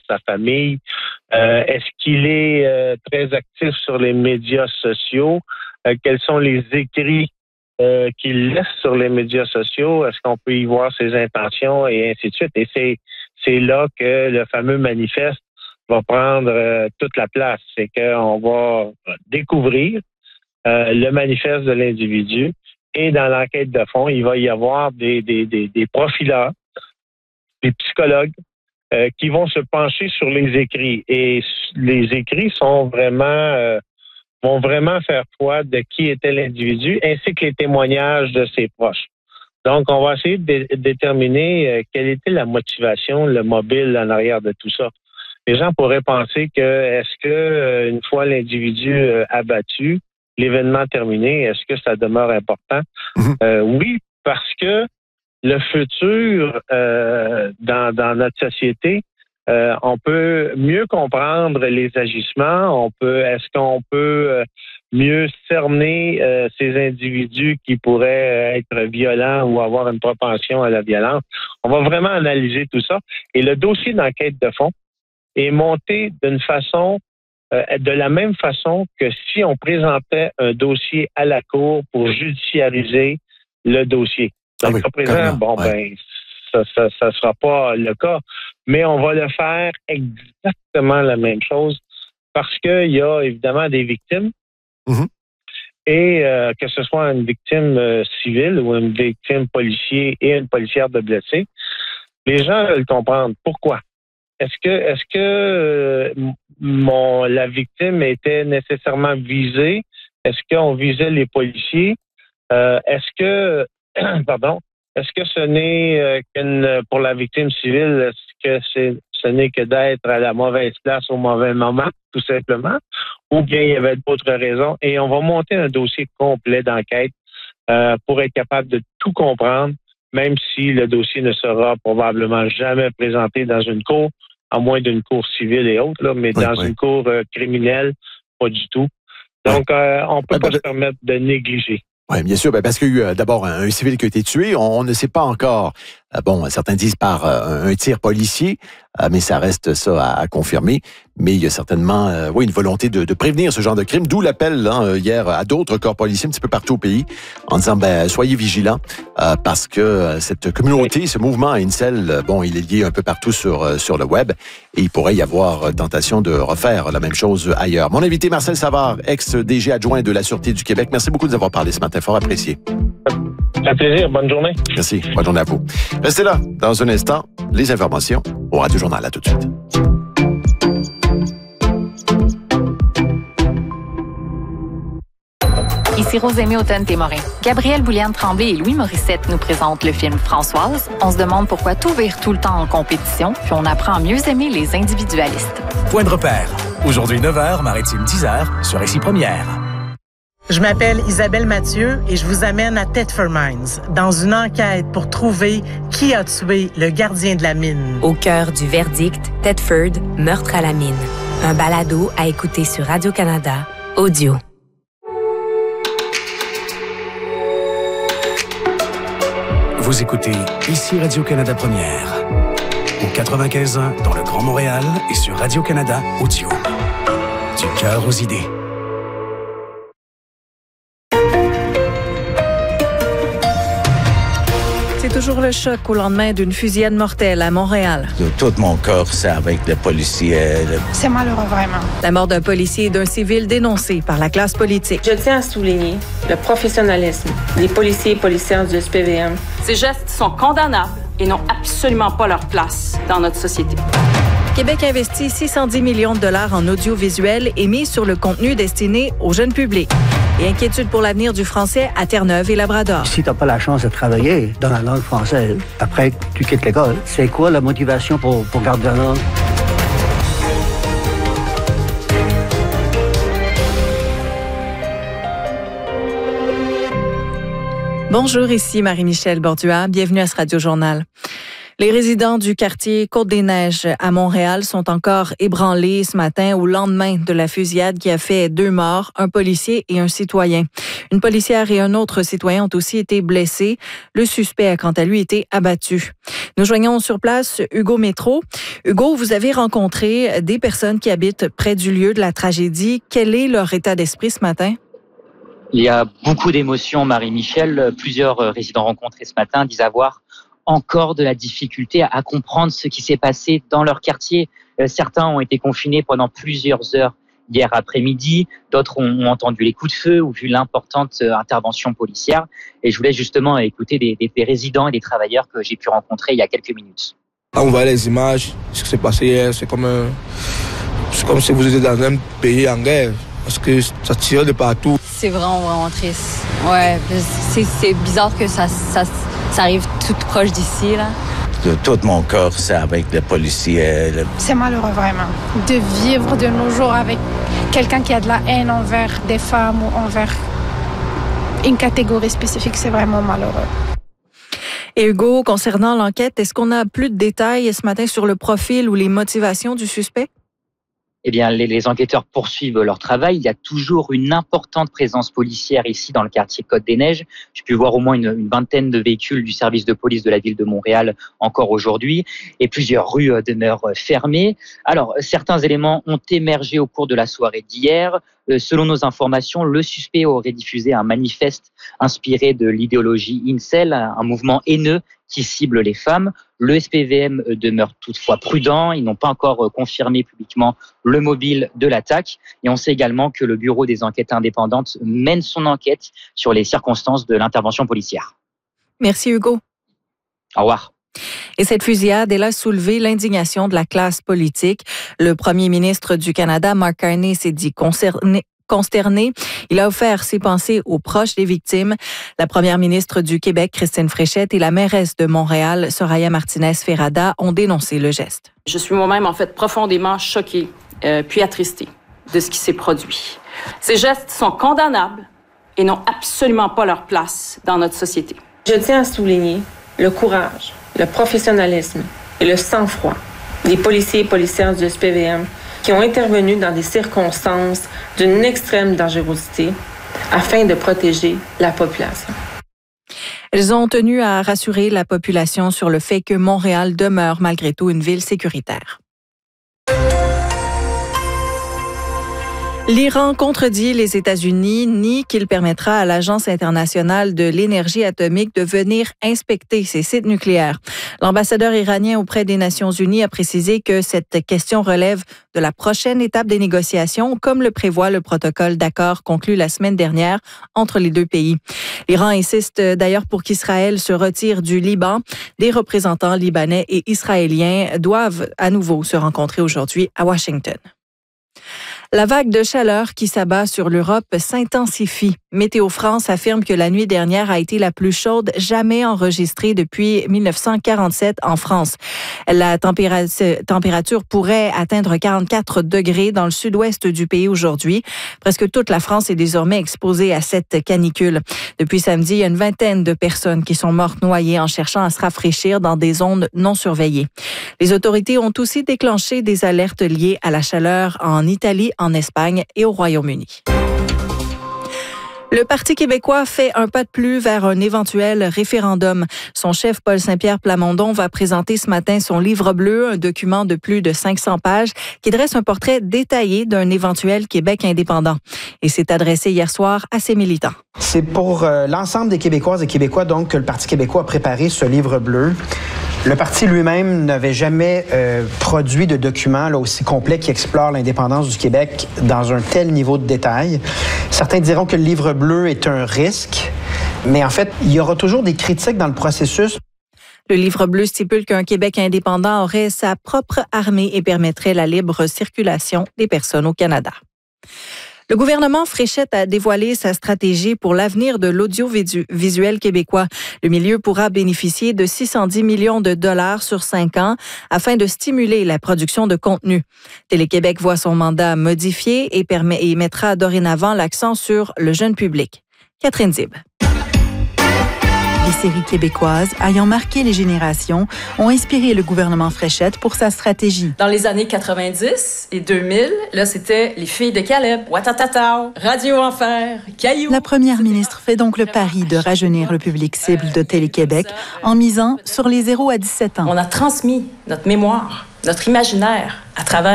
sa famille? Est-ce qu'il est très actif sur les médias sociaux? Quels sont les écrits qu'il laisse sur les médias sociaux? Est-ce qu'on peut y voir ses intentions et ainsi de suite? Et c'est là que le fameux manifeste va prendre toute la place. C'est qu'on va découvrir le manifeste de l'individu et dans l'enquête de fond, il va y avoir des profileurs, des psychologues qui vont se pencher sur les écrits. Et les écrits vont vraiment faire foi de qui était l'individu ainsi que les témoignages de ses proches. Donc, on va essayer de déterminer quelle était la motivation, le mobile en arrière de tout ça. Les gens pourraient penser que est-ce que une fois l'individu abattu, l'événement terminé, est-ce que ça demeure important? Oui, parce que le futur dans notre société, on peut mieux comprendre les agissements. Est-ce qu'on peut mieux cerner ces individus qui pourraient être violents ou avoir une propension à la violence? On va vraiment analyser tout ça. Et le dossier d'enquête de fond est monté de la même façon que si on présentait un dossier à la Cour pour judiciariser le dossier. Donc, à présent, ça sera pas le cas, mais on va le faire exactement la même chose parce qu'il y a évidemment des victimes et que ce soit une victime civile ou une victime policier et une policière de blessés, les gens veulent comprendre pourquoi. Est-ce que la victime était nécessairement visée? Est-ce qu'on visait les policiers? Est-ce que ce n'est pour la victime civile, est-ce que ce n'est que d'être à la mauvaise place au mauvais moment, tout simplement? Ou bien il y avait d'autres raisons? Et on va monter un dossier complet d'enquête pour être capable de tout comprendre, même si le dossier ne sera probablement jamais présenté dans une cour, à moins d'une cour civile et autres, là, mais dans une cour criminelle, pas du tout. Donc, on peut pas se permettre de négliger. Oui, bien sûr, parce qu'il y a eu d'abord un civil qui a été tué. On ne sait pas encore, certains disent par un tir policier, mais ça reste ça à confirmer. Mais il y a certainement une volonté de prévenir ce genre de crime, d'où l'appel hier à d'autres corps policiers un petit peu partout au pays en disant soyez vigilants parce que cette communauté, ce mouvement Incel, il est lié un peu partout sur le web et il pourrait y avoir tentation de refaire la même chose ailleurs. Mon invité Marcel Savard, ex-DG adjoint de la Sûreté du Québec, merci beaucoup de nous avoir parlé ce matin, fort apprécié. Un plaisir, bonne journée. Merci, bonne journée à vous. Restez là, dans un instant, les informations au Radio Journal, à tout de suite. Ici Rosémie Automne-Témorin. Gabrielle Bouliane-Tremblay et Louis Morissette nous présentent le film Françoise. On se demande pourquoi tout vire tout le temps en compétition, puis on apprend à mieux aimer les individualistes. Point de repère. Aujourd'hui 9h, Maritime 10h, sur Ici Première. Je m'appelle Isabelle Mathieu et je vous amène à Thetford Mines, dans une enquête pour trouver qui a tué le gardien de la mine. Au cœur du verdict, Thetford, meurtre à la mine. Un balado à écouter sur Radio-Canada, audio. Vous écoutez Ici Radio-Canada Première. Au 95.1 dans le Grand Montréal et sur Radio-Canada Audio. Du cœur aux idées. C'est toujours le choc au lendemain d'une fusillade mortelle à Montréal. De tout mon cœur, c'est avec les policiers. C'est malheureux, vraiment. La mort d'un policier et d'un civil dénoncé par la classe politique. Je tiens à souligner le professionnalisme des policiers et policières du SPVM. Ces gestes sont condamnables et n'ont absolument pas leur place dans notre société. Québec investit 610 millions de dollars en audiovisuel et mise sur le contenu destiné au jeune public. Et inquiétude pour l'avenir du français à Terre-Neuve et Labrador. Si tu n'as pas la chance de travailler dans la langue française, après que tu quittes l'école, c'est quoi la motivation pour garder la langue? Bonjour, ici Marie-Michel Bordua. Bienvenue à ce Radio Journal. Les résidents du quartier Côte-des-Neiges à Montréal sont encore ébranlés ce matin au lendemain de la fusillade qui a fait 2 morts, un policier et un citoyen. Une policière et un autre citoyen ont aussi été blessés. Le suspect a quant à lui été abattu. Nous joignons sur place Hugo Métro. Hugo, vous avez rencontré des personnes qui habitent près du lieu de la tragédie. Quel est leur état d'esprit ce matin? Il y a beaucoup d'émotions, Marie-Michel. Plusieurs résidents rencontrés ce matin disent avoir encore de la difficulté à comprendre ce qui s'est passé dans leur quartier. Certains ont été confinés pendant plusieurs heures hier après-midi, d'autres ont entendu les coups de feu ou vu l'importante intervention policière. Et je voulais justement écouter des résidents et des travailleurs que j'ai pu rencontrer il y a quelques minutes. On voit les images, ce qui s'est passé hier, c'est comme si vous étiez dans un pays en guerre, parce que ça tire de partout. C'est vraiment triste. Ouais, c'est bizarre que ça arrive tout proche d'ici, là. De tout mon cœur, c'est avec les policiers. C'est malheureux, vraiment. De vivre de nos jours avec quelqu'un qui a de la haine envers des femmes ou envers une catégorie spécifique, c'est vraiment malheureux. Et Hugo, concernant l'enquête, est-ce qu'on a plus de détails ce matin sur le profil ou les motivations du suspect? Eh bien, les enquêteurs poursuivent leur travail. Il y a toujours une importante présence policière ici dans le quartier Côte-des-Neiges. J'ai pu voir au moins une vingtaine de véhicules du service de police de la ville de Montréal encore aujourd'hui. Et plusieurs rues demeurent fermées. Alors, certains éléments ont émergé au cours de la soirée d'hier. Selon nos informations, le suspect aurait diffusé un manifeste inspiré de l'idéologie incel, un mouvement haineux qui cible les femmes. Le SPVM demeure toutefois prudent. Ils n'ont pas encore confirmé publiquement le mobile de l'attaque. Et on sait également que le Bureau des enquêtes indépendantes mène son enquête sur les circonstances de l'intervention policière. Merci Hugo. Au revoir. Et cette fusillade, elle a soulevé l'indignation de la classe politique. Le premier ministre du Canada, Mark Carney, s'est dit consterné. Il a offert ses pensées aux proches des victimes. La première ministre du Québec, Christine Fréchette, et la mairesse de Montréal, Soraya Martinez-Ferrada, ont dénoncé le geste. Je suis moi-même, en fait, profondément choquée puis attristée de ce qui s'est produit. Ces gestes sont condamnables et n'ont absolument pas leur place dans notre société. Je tiens à souligner le courage, le professionnalisme et le sang-froid des policiers et policières du SPVM qui ont intervenu dans des circonstances d'une extrême dangerosité afin de protéger la population. Elles ont tenu à rassurer la population sur le fait que Montréal demeure malgré tout une ville sécuritaire. L'Iran contredit les États-Unis, nie qu'il permettra à l'Agence internationale de l'énergie atomique de venir inspecter ses sites nucléaires. L'ambassadeur iranien auprès des Nations unies a précisé que cette question relève de la prochaine étape des négociations, comme le prévoit le protocole d'accord conclu la semaine dernière entre les deux pays. L'Iran insiste d'ailleurs pour qu'Israël se retire du Liban. Des représentants libanais et israéliens doivent à nouveau se rencontrer aujourd'hui à Washington. La vague de chaleur qui s'abat sur l'Europe s'intensifie. Météo France affirme que la nuit dernière a été la plus chaude jamais enregistrée depuis 1947 en France. La température pourrait atteindre 44 degrés dans le sud-ouest du pays aujourd'hui. Presque toute la France est désormais exposée à cette canicule. Depuis samedi, il y a une vingtaine de personnes qui sont mortes noyées en cherchant à se rafraîchir dans des zones non surveillées. Les autorités ont aussi déclenché des alertes liées à la chaleur en Italie, en Espagne et au Royaume-Uni. Le Parti québécois fait un pas de plus vers un éventuel référendum. Son chef, Paul Saint-Pierre Plamondon, va présenter ce matin son livre bleu, un document de plus de 500 pages qui dresse un portrait détaillé d'un éventuel Québec indépendant. Et s'est adressé hier soir à ses militants. C'est pour l'ensemble des Québécoises et Québécois donc que le Parti québécois a préparé ce livre bleu. Le parti lui-même n'avait jamais produit de document là, aussi complet qui explore l'indépendance du Québec dans un tel niveau de détail. Certains diront que le livre bleu est un risque, mais en fait, il y aura toujours des critiques dans le processus. Le livre bleu stipule qu'un Québec indépendant aurait sa propre armée et permettrait la libre circulation des personnes au Canada. Le gouvernement Fréchette a dévoilé sa stratégie pour l'avenir de l'audiovisuel québécois. Le milieu pourra bénéficier de 610 millions de dollars sur 5 ans afin de stimuler la production de contenu. Télé-Québec voit son mandat modifié et mettra dorénavant l'accent sur le jeune public. Catherine Zib. Les séries québécoises, ayant marqué les générations, ont inspiré le gouvernement Fréchette pour sa stratégie. Dans les années 90 et 2000, là, c'était Les filles de Caleb, Watatatao, Radio Enfer, Caillou. La première ministre fait donc le pari de rajeunir le public cible de Télé-Québec en misant sur les 0 à 17 ans. On a transmis notre mémoire, notre imaginaire à travers